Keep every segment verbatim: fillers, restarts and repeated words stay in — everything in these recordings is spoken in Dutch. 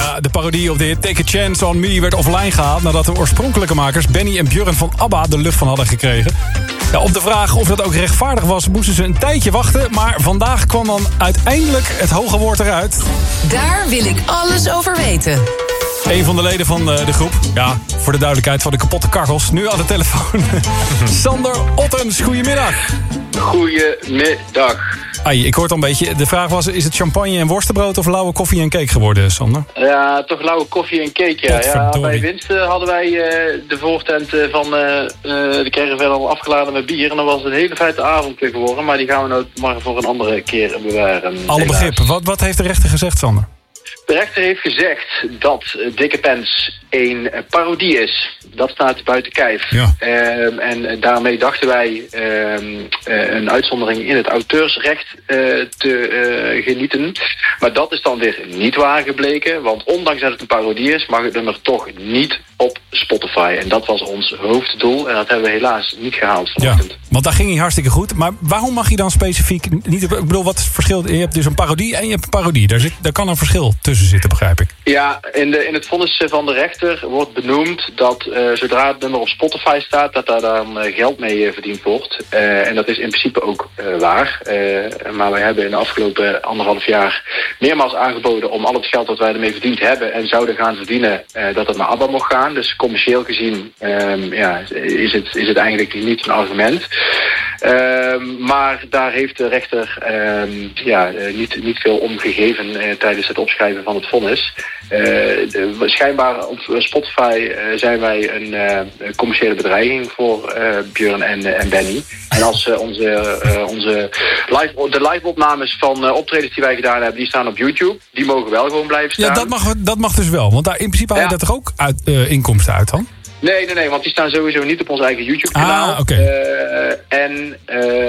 Ja, de parodie op de hit Take a Chance on Me werd offline gehaald nadat de oorspronkelijke makers Benny en Björn van ABBA de lucht van hadden gekregen. Ja, op de vraag of dat ook rechtvaardig was, moesten ze een tijdje wachten. Maar vandaag kwam dan uiteindelijk het hoge woord eruit. Daar wil ik alles over weten. Een van de leden van de groep, ja, voor de duidelijkheid van de kapotte kachels, nu aan de telefoon. Sander Ottens, goedemiddag. Goedemiddag. Ai, ik hoor het al een beetje. De vraag was, is het champagne en worstenbrood of lauwe koffie en cake geworden, Sander? Ja, toch lauwe koffie en cake, ja. ja bij winst uh, hadden wij uh, de voortent uh, van uh, uh, de caravan al afgeladen met bier. En dan was het een hele fijne avond geworden. Maar die gaan we nou maar voor een andere keer bewaren. Alle begrip. Wat, wat heeft de rechter gezegd, Sander? De rechter heeft gezegd dat Dikke Pens een parodie is. Dat staat buiten kijf. Ja. Um, en daarmee dachten wij um, uh, een uitzondering in het auteursrecht uh, te uh, genieten. Maar dat is dan weer niet waar gebleken. Want ondanks dat het een parodie is, mag het nummer toch niet op Spotify. En dat was ons hoofddoel. En dat hebben we helaas niet gehaald vanochtend. Ja, want daar ging hij hartstikke goed. Maar waarom mag je dan specifiek niet... Ik bedoel, wat is het verschil? Je hebt dus een parodie en je hebt een parodie. Daar, zit, daar kan een verschil tussen zitten, begrijp ik. Ja, in, de, in het vonnis van de rechter wordt benoemd dat uh, zodra het nummer op Spotify staat, dat daar dan uh, geld mee uh, verdiend wordt. Uh, en dat is in principe ook uh, waar. Uh, maar wij hebben in de afgelopen anderhalf jaar meermaals aangeboden om al het geld dat wij ermee verdiend hebben en zouden gaan verdienen, uh, dat het naar ABBA mocht gaan. Dus commercieel gezien um, ja, is, het, is het eigenlijk niet een argument. Um, maar daar heeft de rechter um, ja, uh, niet, niet veel om gegeven uh, tijdens het opschrijven van het vonnis. Uh, de, schijnbaar op Spotify uh, zijn wij een uh, commerciële bedreiging voor uh, Björn en, uh, en Benny. En als uh, onze, uh, onze live, de live-opnames van uh, optredens die wij gedaan hebben, die staan op YouTube. Die mogen wel gewoon blijven staan. Ja, dat mag, dat mag dus wel. Want daar in principe haal je ja. daar toch ook uit, uh, inkomsten uit dan? Nee, nee, nee, want die staan sowieso niet op ons eigen YouTube-kanaal. Ah, oké. Okay. Uh, en...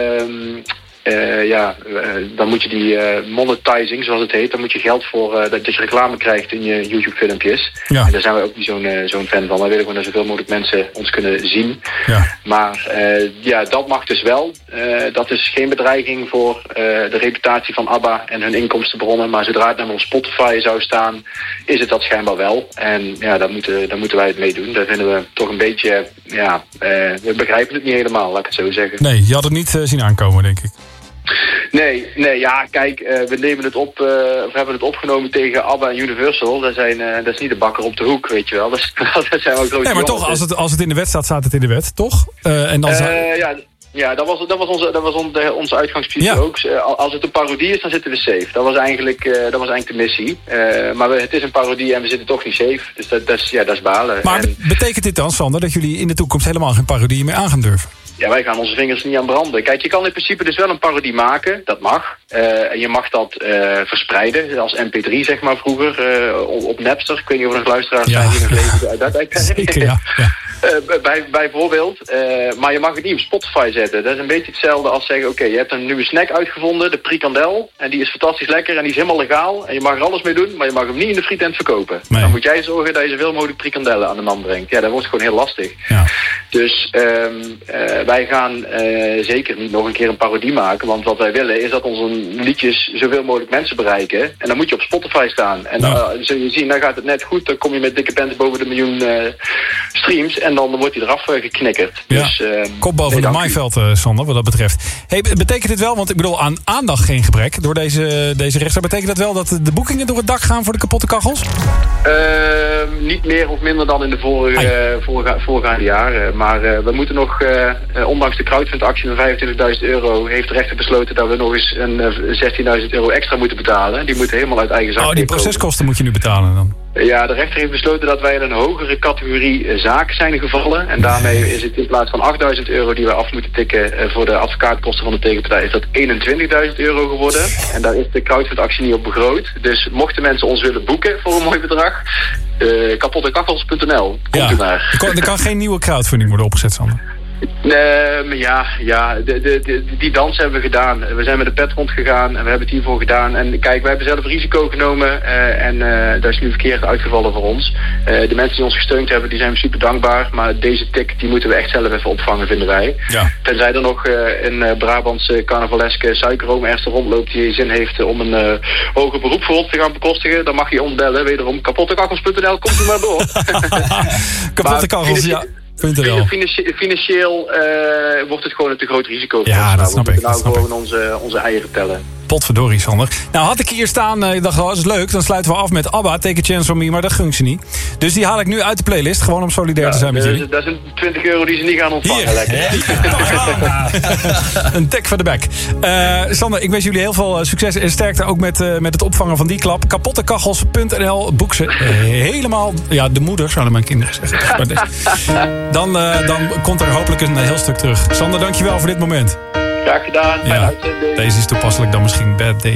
Uh, Uh, ja, uh, dan moet je die uh, monetizing, zoals het heet, dan moet je geld voor uh, dat, dat je reclame krijgt in je YouTube-filmpjes. Ja. En daar zijn we ook niet zo'n uh, zo'n fan van. Wij willen gewoon dat zoveel mogelijk mensen ons kunnen zien. Ja. Maar uh, ja, dat mag dus wel. Uh, dat is geen bedreiging voor uh, de reputatie van ABBA en hun inkomstenbronnen. Maar zodra het nummer op Spotify zou staan, is het dat schijnbaar wel. En ja, daar moeten, daar moeten wij het mee doen. Daar vinden we toch een beetje, ja, uh, we begrijpen het niet helemaal, laat ik het zo zeggen. Nee, je had het niet uh, zien aankomen, denk ik. Nee, nee, ja, kijk, uh, we nemen het op, uh, we hebben het opgenomen tegen ABBA en Universal. Dat, zijn, uh, dat is niet de bakker op de hoek, weet je wel. Dat, is, dat zijn wel grote Nee, maar toch, jongens. als het, als het in de wet staat, staat het in de wet, toch? Uh, en dan zou... uh, ja, ja, dat was, dat was onze, dat was onze, onze uitgangsprincipe ja. ook. Uh, als het een parodie is, dan zitten we safe. Dat was eigenlijk, uh, dat was eigenlijk de missie. Uh, maar we, het is een parodie en we zitten toch niet safe. Dus dat, dat, is, ja, dat is balen. Maar en... betekent dit dan, Sander, dat jullie in de toekomst helemaal geen parodie meer aan gaan durven? Ja, wij gaan onze vingers niet aan branden. Kijk, je kan in principe dus wel een parodie maken. Dat mag. Uh, en je mag dat uh, verspreiden. Als M P drie, zeg maar, vroeger. Uh, op, op Napster. Ik weet niet of er nog luisteraars ja. zijn die nog leven uit dat tijd. Zeker, ja. ja. Uh, bij, bijvoorbeeld. Uh, maar je mag het niet op Spotify zetten. Dat is een beetje hetzelfde als zeggen... Oké, okay, je hebt een nieuwe snack uitgevonden. De frikandel. En die is fantastisch lekker. En die is helemaal legaal. En je mag er alles mee doen. Maar je mag hem niet in de frietent verkopen. Nee. Dan moet jij zorgen dat je zoveel mogelijk frikandellen aan de man brengt. Ja, dat wordt gewoon heel lastig. Ja. Dus... Um, uh, wij gaan uh, zeker niet nog een keer een parodie maken. Want wat wij willen is dat onze liedjes zoveel mogelijk mensen bereiken. En dan moet je op Spotify staan. En ja. uh, zul je zien, dan gaat het net goed. Dan kom je met Dikke Pens boven de miljoen uh, streams. En dan wordt hij eraf uh, geknikkerd. Ja. Dus, uh, kop boven nee, de maaiveld, uh, Sander, wat dat betreft. Hey, betekent dit wel, want ik bedoel aan aandacht geen gebrek door deze, deze rechter. Betekent dat wel dat de boekingen door het dak gaan voor de kapotte kachels? Uh, niet meer of minder dan in de vorige, uh, vorige, voorgaande jaren. Maar uh, we moeten nog... Uh, Uh, ondanks de crowdfundactie van vijfentwintigduizend euro heeft de rechter besloten dat we nog eens een uh, zestienduizend euro extra moeten betalen. Die moeten helemaal uit eigen zak. Oh, die proceskosten moet je nu betalen dan? Ja, de rechter heeft besloten dat wij in een hogere categorie uh, zaak zijn gevallen. En daarmee is het in plaats van achtduizend euro die wij af moeten tikken uh, voor de advocaatkosten van de tegenpartij, is dat eenentwintigduizend euro geworden. En daar is de crowdfundactie niet op begroot. Dus mochten mensen ons willen boeken voor een mooi bedrag, uh, kapottekachels punt n l. Komt ja, u maar. Er kan, er kan geen nieuwe crowdfunding worden opgezet, Sander. Nee, maar ja, ja de, de, de, die dans hebben we gedaan. We zijn met de pet rondgegaan en we hebben het hiervoor gedaan. En kijk, wij hebben zelf risico genomen uh, en uh, dat is nu verkeerd uitgevallen voor ons. Uh, de mensen die ons gesteund hebben, die zijn we super dankbaar. Maar deze tik, die moeten we echt zelf even opvangen, vinden wij. Ja. Tenzij er nog uh, een uh, Brabantse carnavaleske suikeroom ergens rondloopt die zin heeft om een uh, hoger beroep voor ons te gaan bekostigen. Dan mag je ons bellen, wederom kapottekachels punt n l, komt u maar door. Kapottekachels, ja. Financie- financieel uh, wordt het gewoon een te groot risico voor ja, ons. Dat snap we ik. moeten nou gewoon ik. onze, onze eieren tellen. Potverdorie, Sander. Nou had ik hier staan, ik dacht wel, dat is leuk. Dan sluiten we af met ABBA, Take a Chance on Me. Maar dat gungt ze niet. Dus die haal ik nu uit de playlist. Gewoon om solidair ja, te zijn met jullie. Dat is een twintig euro die ze niet gaan ontvangen. Hier. Lekker. Een tek voor de bek. Uh, Sander, ik wens jullie heel veel succes en sterkte ook met, uh, met het opvangen van die klap. kapottekachels punt n l, boek ze uh, helemaal. Ja, de moeder, zouden mijn kinderen zeggen. Dan, uh, dan komt er hopelijk een heel stuk terug. Sander, dankjewel voor dit moment. Graag gedaan. Ja, deze is toepasselijk dan misschien Bad Day.